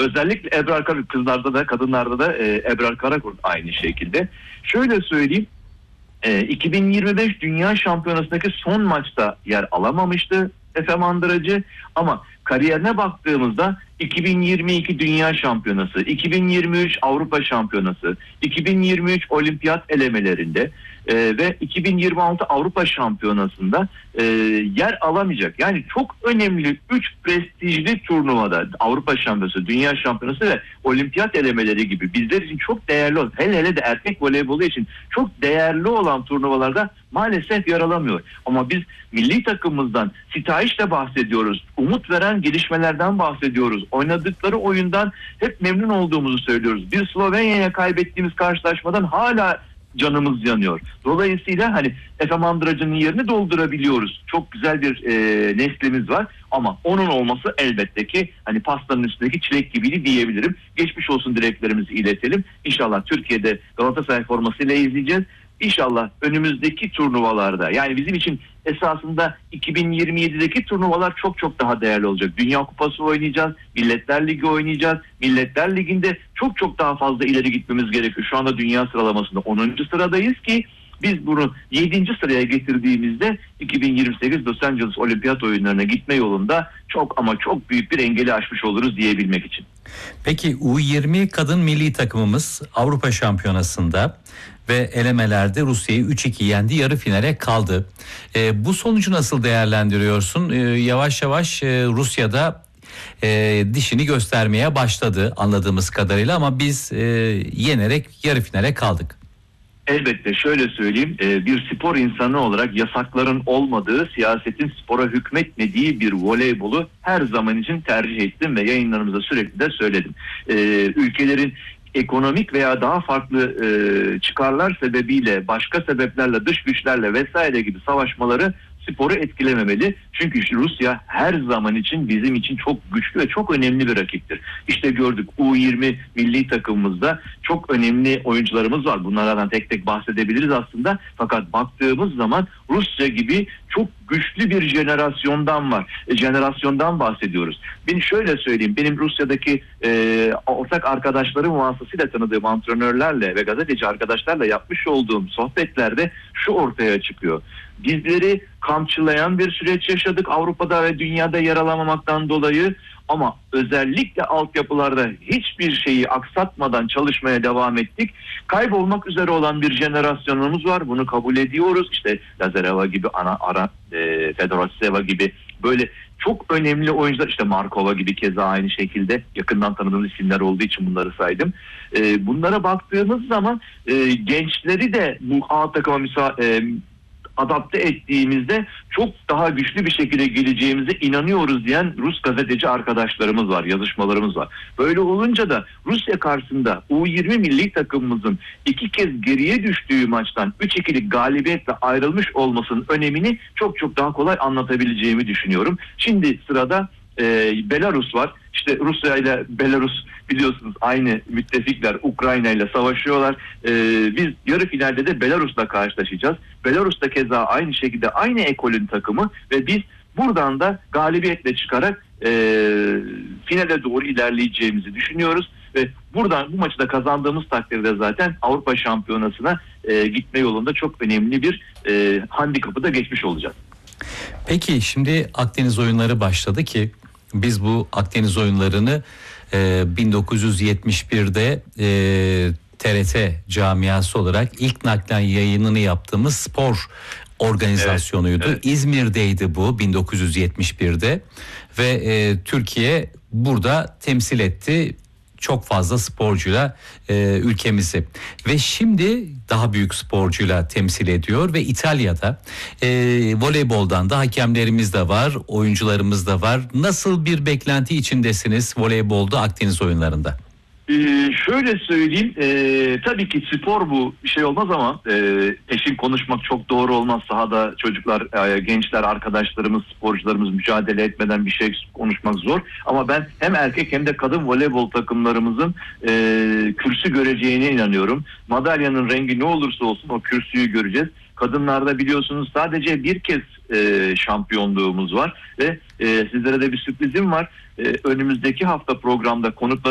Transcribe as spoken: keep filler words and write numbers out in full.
Özellikle Ebrar Karakurt, kızlarda da kadınlarda da e, Ebrar Karakurt aynı şekilde. Şöyle söyleyeyim. E, iki bin yirmi beş Dünya Şampiyonası'ndaki son maçta yer alamamıştı Efe Mandıracı, ama kariyerine baktığımızda iki bin yirmi iki Dünya Şampiyonası, iki bin yirmi üç Avrupa Şampiyonası, iki bin yirmi üç Olimpiyat elemelerinde e, ve iki bin yirmi altı Avrupa Şampiyonası'nda e, yer alamayacak. Yani çok önemli üç prestijli turnuvada, Avrupa Şampiyonası, Dünya Şampiyonası ve Olimpiyat elemeleri gibi bizler için çok değerli olan, hele hele de erkek voleybolu için çok değerli olan turnuvalarda maalesef yer alamıyor. Ama biz milli takımımızdan, sitayişle bahsediyoruz, umut veren gelişmelerden bahsediyoruz. Oynadıkları oyundan hep memnun olduğumuzu söylüyoruz. Bir Slovenya'ya kaybettiğimiz karşılaşmadan hala canımız yanıyor. Dolayısıyla hani Efe Mandıracı'nın yerini doldurabiliyoruz. Çok güzel bir e, neslimiz var, ama onun olması elbette ki hani pastanın üstündeki çilek gibiydi diyebilirim. Geçmiş olsun dileklerimizi iletelim. İnşallah Türkiye'de Galatasaray formasıyla izleyeceğiz. İnşallah önümüzdeki turnuvalarda, yani bizim için esasında iki bin yirmi yedideki turnuvalar çok çok daha değerli olacak. Dünya Kupası oynayacağız, Milletler Ligi oynayacağız. Milletler Ligi'nde çok çok daha fazla ileri gitmemiz gerekiyor. Şu anda dünya sıralamasında onuncu sıradayız ki biz bunu yedinci sıraya getirdiğimizde iki bin yirmi sekiz Los Angeles Olimpiyat Oyunları'na gitme yolunda çok ama çok büyük bir engeli aşmış oluruz diyebilmek için. Peki U yirmi kadın milli takımımız Avrupa Şampiyonası'nda ve elemelerde Rusya'yı üç iki yendi, yarı finale kaldı. E, bu sonucu nasıl değerlendiriyorsun? E, yavaş yavaş e, Rusya'da e, dişini göstermeye başladı anladığımız kadarıyla, ama biz e, yenerek yarı finale kaldık. Elbette şöyle söyleyeyim, bir spor insanı olarak yasakların olmadığı, siyasetin spora hükmetmediği bir voleybolu her zaman için tercih ettim ve yayınlarımızda sürekli de söyledim. Ülkelerin ekonomik veya daha farklı çıkarlar sebebiyle, başka sebeplerle, dış güçlerle vesaire gibi savaşmaları sporu etkilememeli. Çünkü Rusya her zaman için bizim için çok güçlü ve çok önemli bir rakiptir. İşte gördük, U yirmi milli takımımızda çok önemli oyuncularımız var. Bunlardan tek tek bahsedebiliriz aslında. Fakat baktığımız zaman Rusya gibi çok güçlü bir jenerasyondan var. E, jenerasyondan bahsediyoruz. Ben şöyle söyleyeyim, benim Rusya'daki e, ortak arkadaşlarım vasıtasıyla tanıdığım antrenörlerle ve gazeteci arkadaşlarla yapmış olduğum sohbetlerde şu ortaya çıkıyor. Bizleri kamçılayan bir süreç yaşadık Avrupa'da ve dünyada yer alamamaktan dolayı, ama özellikle altyapılarda hiçbir şeyi aksatmadan çalışmaya devam ettik. Kaybolmak üzere olan bir jenerasyonumuz var. Bunu kabul ediyoruz. İşte Lazareva gibi, Ana Ara, e, Fedoraseva gibi böyle çok önemli oyuncular, işte Markova gibi keza aynı şekilde yakından tanıdığımız isimler olduğu için bunları saydım. E, bunlara baktığımız zaman e, gençleri de bu A takıma müsaade e, adapte ettiğimizde çok daha güçlü bir şekilde geleceğimize inanıyoruz diyen Rus gazeteci arkadaşlarımız var, yazışmalarımız var. Böyle olunca da Rusya karşısında U yirmi milli takımımızın iki kez geriye düştüğü maçtan üç ikilik galibiyetle ayrılmış olmasının önemini çok çok daha kolay anlatabileceğimi düşünüyorum. Şimdi sırada e, Belarus var. İşte Rusya ile Belarus biliyorsunuz aynı müttefikler, Ukrayna ile savaşıyorlar. Ee, biz yarı finalde de Belarus'la karşılaşacağız. Belarus da keza aynı şekilde aynı ekolün takımı ve biz buradan da galibiyetle çıkarak e, finale doğru ilerleyeceğimizi düşünüyoruz. Ve buradan bu maçı da kazandığımız takdirde zaten Avrupa Şampiyonası'na e, gitme yolunda çok önemli bir e, handikapı da geçmiş olacağız. Peki şimdi Akdeniz oyunları başladı ki biz bu Akdeniz oyunlarını e, bin dokuz yüz yetmiş birde e, T R T camiası olarak ilk naklen yayınını yaptığımız spor organizasyonuydu. Evet, evet. İzmir'deydi bu bin dokuz yüz yetmiş birde ve e, Türkiye burada temsil etti çok fazla sporcuyla e, ülkemizi ve şimdi daha büyük sporcuyla temsil ediyor ve İtalya'da e, voleyboldan da hakemlerimiz de var, oyuncularımız da var. Nasıl bir beklenti içindesiniz voleybolda Akdeniz oyunlarında? Ee, şöyle söyleyeyim, e, tabii ki spor bu bir şey olmaz ama e, peşin konuşmak çok doğru olmaz. Sahada çocuklar, e, gençler, arkadaşlarımız, sporcularımız mücadele etmeden bir şey konuşmak zor. Ama ben hem erkek hem de kadın voleybol takımlarımızın e, kürsü göreceğine inanıyorum. Madalyanın rengi ne olursa olsun o kürsüyü göreceğiz. Kadınlarda biliyorsunuz sadece bir kez e, şampiyonluğumuz var ve e, sizlere de bir sürprizim var. E, önümüzdeki hafta programda konuklar